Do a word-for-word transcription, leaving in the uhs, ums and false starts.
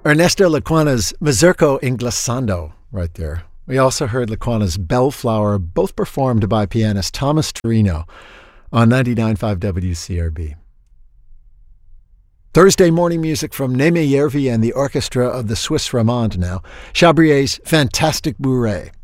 Ernesto Lecuana's Mazurko Inglesando right there. We also heard Lecuana's Bellflower, both performed by pianist Thomas Torino on ninety-nine point five W C R B. Thursday morning music from Neme Järvi and the orchestra of the Swiss Romande now. Chabrier's Fantastic Bourrée.